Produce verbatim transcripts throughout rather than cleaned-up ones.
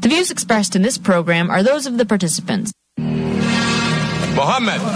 The views expressed in this program are those of the participants. Mohammed!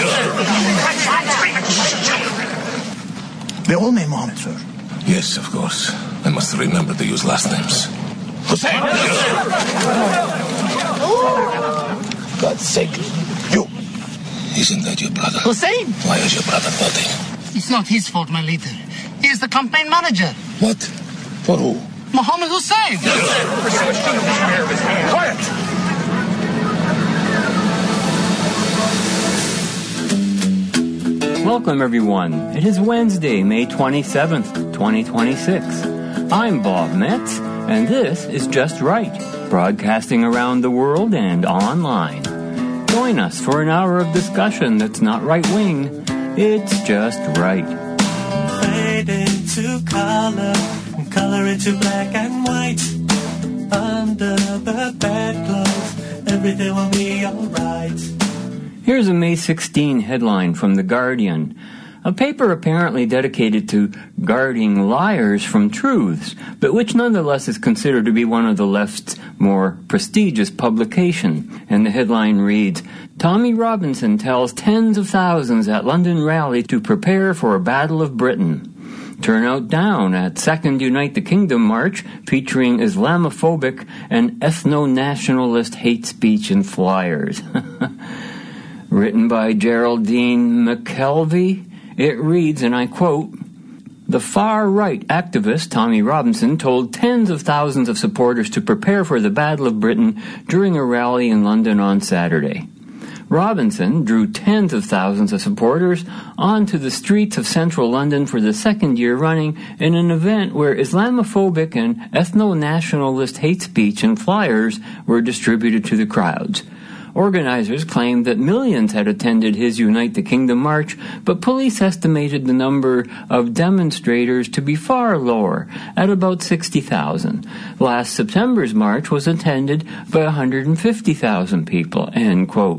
They all name Mohammed, sir. Yes, of course. I must remember to use last names. Hussein! God's sake, you. Isn't that your brother? Hussein! Why is your brother voting? It's not his fault, my leader. He is the campaign manager. What? For who? Mohammed Hussein! Quiet! Welcome, everyone. It is Wednesday, May twenty-seventh, twenty twenty-six. I'm Bob Metz, and this is Just Right, broadcasting around the world and online. Join us for an hour of discussion that's not right-wing, it's just right. Fade into color, and color into black and white. Under the bedclothes, everything will be alright. Here's a May sixteenth headline from The Guardian, a paper apparently dedicated to guarding liars from truths, but which nonetheless is considered to be one of the left's more prestigious publications. And the headline reads, Tommy Robinson tells tens of thousands at London rally to prepare for a Battle of Britain. Turnout down at second Unite the Kingdom march featuring Islamophobic and ethno-nationalist hate speech and flyers. Written by Geraldine McKelvey, it reads, and I quote, the far-right activist Tommy Robinson told tens of thousands of supporters to prepare for the Battle of Britain during a rally in London on Saturday. Robinson drew tens of thousands of supporters onto the streets of central London for the second year running in an event where Islamophobic and ethno-nationalist hate speech and flyers were distributed to the crowds. Organizers claimed that millions had attended his Unite the Kingdom march, but police estimated the number of demonstrators to be far lower, at about sixty thousand. Last September's march was attended by one hundred fifty thousand people, end quote.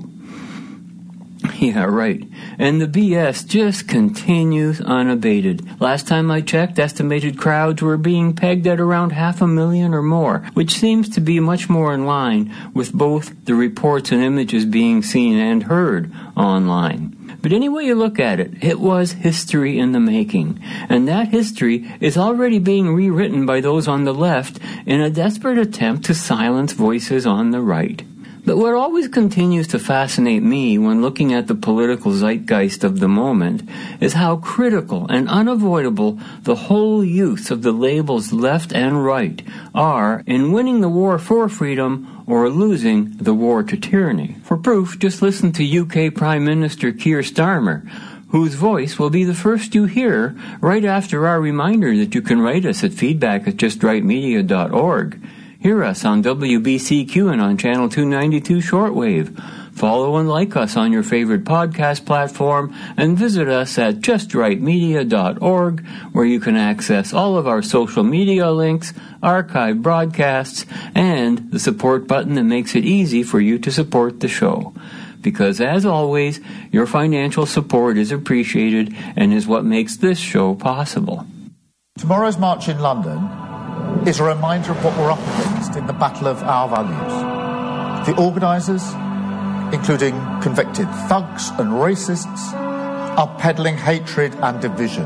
Yeah, right. And the B S just continues unabated. Last time I checked, estimated crowds were being pegged at around half a million or more, which seems to be much more in line with both the reports and images being seen and heard online. But any way you look at it, it was history in the making. And that history is already being rewritten by those on the left in a desperate attempt to silence voices on the right. But what always continues to fascinate me when looking at the political zeitgeist of the moment is how critical and unavoidable the whole use of the labels left and right are in winning the war for freedom or losing the war to tyranny. For proof, just listen to U K Prime Minister Keir Starmer, whose voice will be the first you hear right after our reminder that you can write us at feedback at just right media dot org. Hear us on W B C Q and on Channel two ninety-two Shortwave. Follow and like us on your favorite podcast platform and visit us at just right media dot org, where you can access all of our social media links, archive broadcasts, and the support button that makes it easy for you to support the show. Because, as always, your financial support is appreciated and is what makes this show possible. Tomorrow's march in London is a reminder of what we're up against in the battle of our values. The organisers, including convicted thugs and racists, are peddling hatred and division.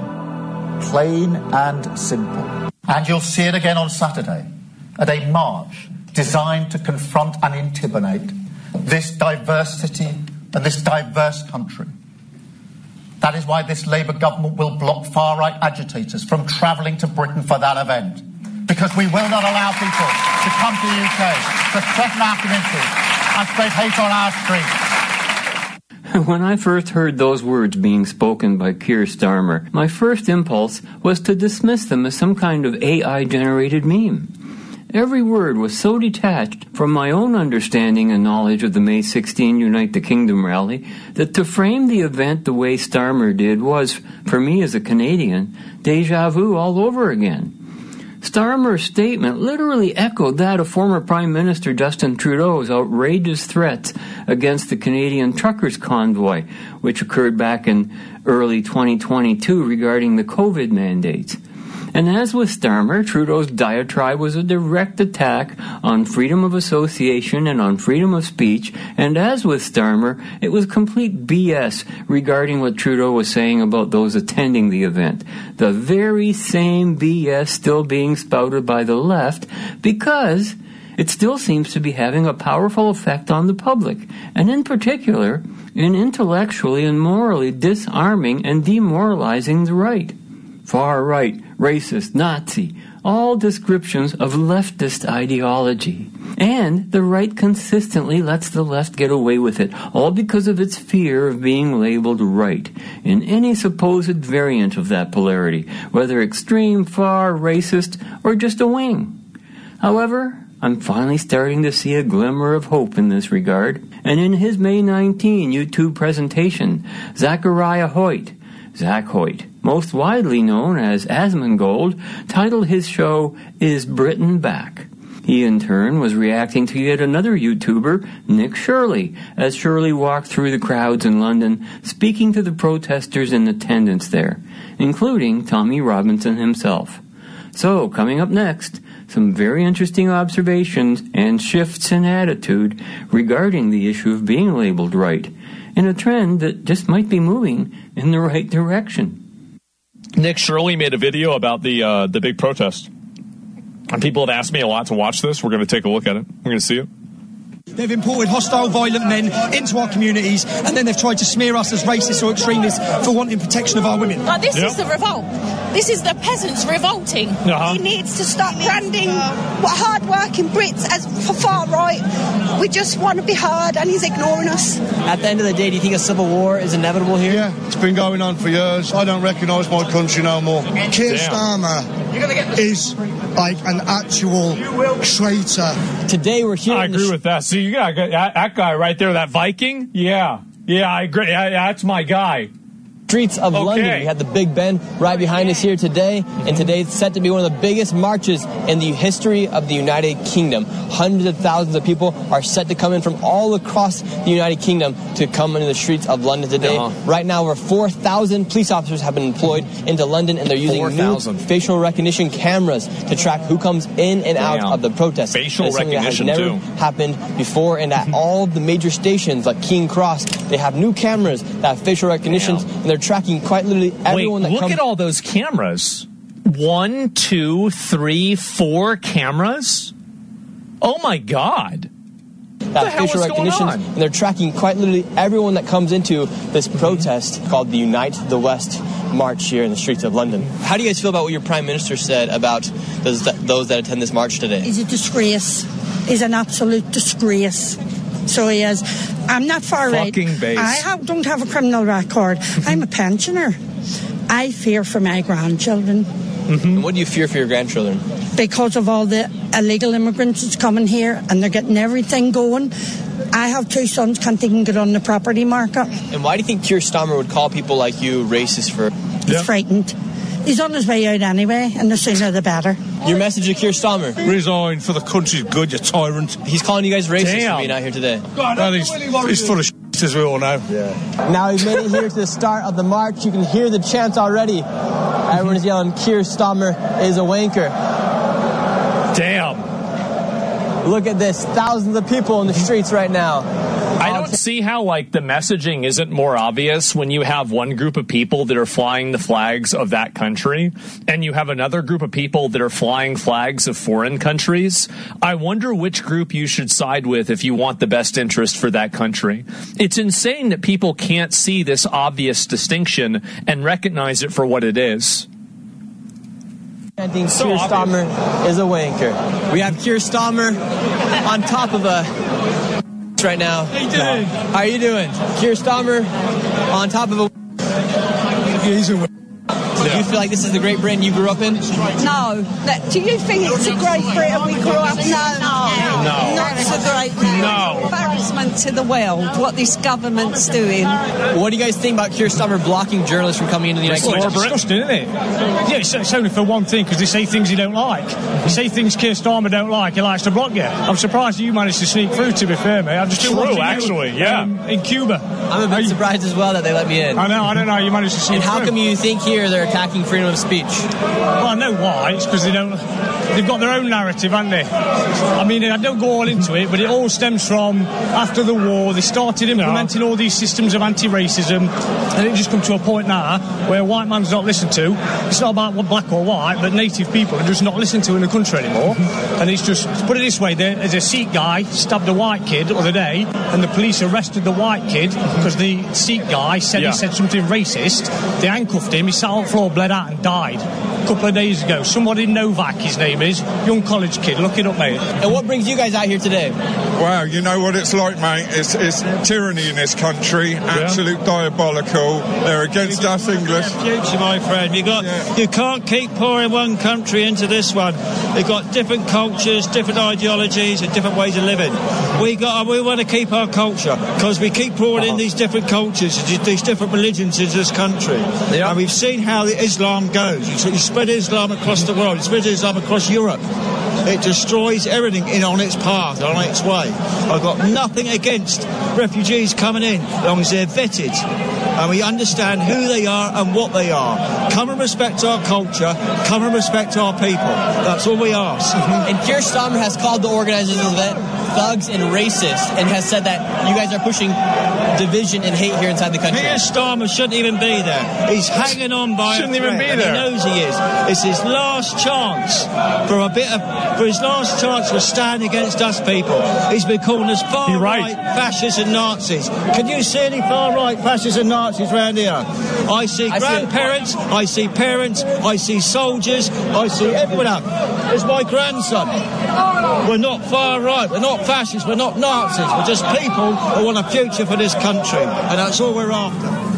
Plain and simple. And you'll see it again on Saturday at a march designed to confront and intimidate this diversity and this diverse country. That is why this Labour government will block far-right agitators from travelling to Britain for that event. Because we will not allow people to come to the U K to threaten our community and spread hate on our streets. When I first heard those words being spoken by Keir Starmer, my first impulse was to dismiss them as some kind of A I-generated meme. Every word was so detached from my own understanding and knowledge of the May sixteenth Unite the Kingdom rally that to frame the event the way Starmer did was, for me as a Canadian, déjà vu all over again. Starmer's statement literally echoed that of former Prime Minister Justin Trudeau's outrageous threats against the Canadian truckers' convoy, which occurred back in early twenty twenty-two regarding the COVID mandates. And as with Starmer, Trudeau's diatribe was a direct attack on freedom of association and on freedom of speech, and as with Starmer, it was complete B S regarding what Trudeau was saying about those attending the event. The very same B S still being spouted by the left, because it still seems to be having a powerful effect on the public, and in particular, in intellectually and morally disarming and demoralizing the right. Far right, racist, Nazi, all descriptions of leftist ideology. And the right consistently lets the left get away with it, all because of its fear of being labeled right in any supposed variant of that polarity, whether extreme, far, racist, or just a wing. However, I'm finally starting to see a glimmer of hope in this regard, and in his May nineteenth YouTube presentation, Zachariah Hoyt, Zach Hoyt, most widely known as Asmongold, titled his show, Is Britain Back? He in turn was reacting to yet another YouTuber, Nick Shirley, as Shirley walked through the crowds in London, speaking to the protesters in attendance there, including Tommy Robinson himself. So, coming up next, some very interesting observations and shifts in attitude regarding the issue of being labeled right, in a trend that just might be moving in the right direction. Nick Shirley made a video about the uh, the big protest. And people have asked me a lot to watch this. We're going to take a look at it. We're going to see it. They've imported hostile, violent men into our communities, and then they've tried to smear us as racists or extremists for wanting protection of our women. Like, this yeah. is the revolt. This is the peasants revolting. Uh-huh. He needs to stop branding hard-working Brits as for far right. We just want to be heard, and he's ignoring us. At the end of the day, do you think a civil war is inevitable here? Yeah, it's been going on for years. I don't recognise my country no more. Keir Starmer is like an actual traitor. Today we're here. I agree sh- with that. See, you got that, that guy right there, that Viking. Yeah, yeah, I agree. Yeah, that's my guy. Streets of okay. London. We had the Big Ben right behind us here today, and today it's set to be one of the biggest marches in the history of the United Kingdom. Hundreds of thousands of people are set to come in from all across the United Kingdom to come into the streets of London today. Uh-huh. Right now, over four thousand police officers have been employed into London, and they're using four thousand new facial recognition cameras to track who comes in and out Damn. of the protest. Facial It's something recognition, that has never too. happened before, and at all of the major stations like King Cross, they have new cameras that have facial recognition, Damn. and they're tracking quite literally everyone Wait, that look comes. at all those cameras. One, two, three, four cameras? Oh, my God. That facial recognition, and they're tracking quite literally everyone that comes into this protest called the Unite the West march here in the streets of London. How do you guys feel about what your Prime Minister said about those that, those that attend this march today? He's a disgrace. He's an absolute disgrace. So he is. I'm not far right. Fucking base. I have, don't have a criminal record. I'm a pensioner. I fear for my grandchildren. Mm-hmm. And what do you fear for your grandchildren? Because of all the illegal immigrants that's coming here, and they're getting everything going. I have two sons, can't even get on the property market. And why do you think Keir Starmer would call people like you racist for? He's yeah. frightened. He's on his way out anyway, and the sooner the better. Your message to Keir Starmer? Resign for the country's good, you tyrant. He's calling you guys racist Damn. for being out here today. God, he's, he's full of shit, as we all know. Yeah. Now he's made it here to the start of the march. You can hear the chants already. Everyone is yelling, Keir Starmer is a wanker. Damn. Look at this. Thousands of people in the streets right now. I don't see how, like, the messaging isn't more obvious when you have one group of people that are flying the flags of that country and you have another group of people that are flying flags of foreign countries. I wonder which group you should side with if you want the best interest for that country. It's insane that people can't see this obvious distinction and recognize it for what it is. I think So Keir obvious. Starmer is a wanker. We have Keir Starmer on top of a... right now. How you doing? How are you doing? Keir Starmer on top of a... He's a Do you feel like this is the great Britain you grew up in? No. Do you think it's a great Britain we grew up in? No. No. Not so great. No. Embarrassment. to the world what this government's doing. What do you guys think about Keir Starmer blocking journalists from coming into the United Kingdom? It's disgusting, isn't it? Yeah, it's, it's only for one thing, because they say things you don't like. You say things Keir Starmer don't like, he likes to block you. I'm surprised you managed to sneak through, to be fair, mate. I've just been True, watching actually, you, yeah. Um, in Cuba. I'm a bit surprised as well that they let me in. I know, I don't know how you managed to sneak And how through. come you think here they're attacking freedom of speech? Well, I know why. It's because they don't... They've got their own narrative, haven't they? I mean, I don't go all into it, but it all stems from after the war. They started implementing all these systems of anti-racism, and it just come to a point now where a white man's not listened to. It's not about what black or white, but native people are just not listened to in the country anymore. And it's just, to put it this way, there's a Sikh guy stabbed a white kid the other day, and the police arrested the white kid because the Sikh guy said Yeah. he said something racist. They handcuffed him, he sat on the floor, bled out, and died a couple of days ago. Somebody Novak, his name is, young college kid. Look it up, mate. And what brings you guys out here today? Wow, you know what it's like, mate. It's, it's tyranny in this country, absolute diabolical. They're against us English. Future, my friend. You got, Yeah. you can't keep pouring one country into this one. They've got different cultures, different ideologies, and different ways of living. We got, we want to keep our culture because we keep pouring in these different cultures, these different religions into this country. Yeah. And we've seen how the Islam goes. You, you spread Islam across the world. You spread Islam across Europe. It destroys everything in on its path, on its way. I've got nothing against refugees coming in, as long as they're vetted and we understand who they are and what they are. Come and respect our culture. Come and respect our people. That's all we ask. And Keir Starmer has called the organizers of that thugs and racist, and has said that you guys are pushing division and hate here inside the country. Keir Starmer shouldn't even be there. He's hanging on by Shouldn't a even thread, be and there. He knows he is. It's his last chance for a bit of, for his last chance to stand against us people. He's been calling us far You're right. right fascists and Nazis. Can you see any far right fascists and Nazis around here? I see I see grandparents, I see parents, I see soldiers, I see everyone else. There's my grandson. We're not far right, we're not fascists, we're not Nazis, we're just people who want a future for this country, and that's all we're after.